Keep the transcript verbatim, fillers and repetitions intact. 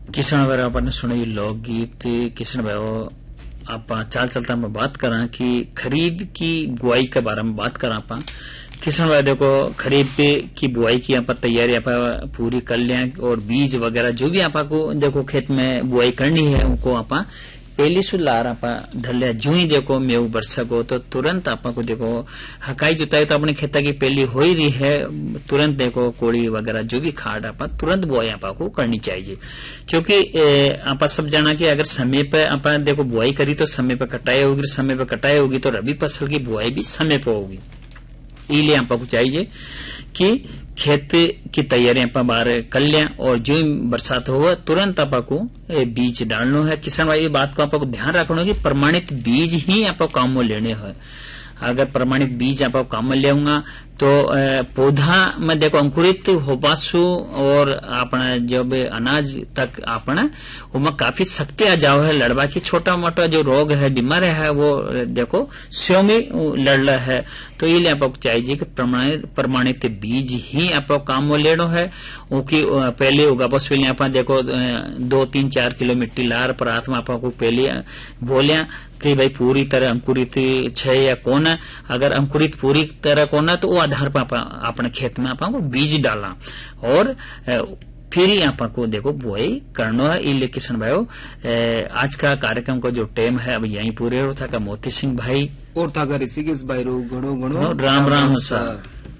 किसान भाई आपने सुनी लोकगीत। किसान भाई आप चाल चलता में बात करा कि खरीद की बुआई के बारे में बात करा आप किसान भाई देखो खरीद की बुआई की आप तैयारी आप पूरी कर लें और बीज वगैरह जो भी आपको देखो खेत में बुआई करनी है उनको आप पहली सुलार आप ढलिया जो ही देखो मेव बरसको तो तुरंत आपको देखो हकाई जुताई तो अपने खेता की पहली हो ही रही है, तुरंत देखो कोड़ी वगैरह जो भी खाद आप तुरंत बुआई आपको करनी चाहिए। क्योंकि आप सब जाना कि अगर समय पे आप देखो बुआई करी तो समय पे कटाई होगी, समय पे कटाई होगी तो रबी फसल की बुआई भी समय पे होगी। इसलिए आपको चाहिए कि खेत की तैयारी आप बाहर कर लें और जो बरसात हो तुरंत आपको बीज डालना है। किसान भाई ये बात को आपको ध्यान रखना है कि प्रमाणित बीज ही आपको काम में लेने हैं। अगर प्रमाणित बीज आप काम में लेऊंगा तो पौधा में देखो अंकुरित हो पासु और अपना जब अनाज तक अपना उनमें काफी शक्ति आ जाओ है लड़वा की छोटा मोटा जो रोग है बीमार है वो देखो स्वयं में लड़ रहा है। तो ये आपको चाहिए कि प्रमाणित प्रमाणित बीज ही आपको काम में लेना है। उनकी पहले उगा बस पहले आप देखो दो तीन चार किलो मिट्टी लार पर आत्मा आपको पहले बोलिया कि भाई पूरी तरह अंकुरित है या कौन है। अगर अंकुरित पूरी तरह कौन है तो वो आधार पर अपने खेत में आपको बीज डाला और फिर ही आपको देखो बुआई करना है। इले किसान भाइयों आज का कार्यक्रम का जो टाइम है अब यहीं पूरे हो था का मोती सिंह भाई और था ऋषिकेश भाई रो गणो गणो राम राम सा।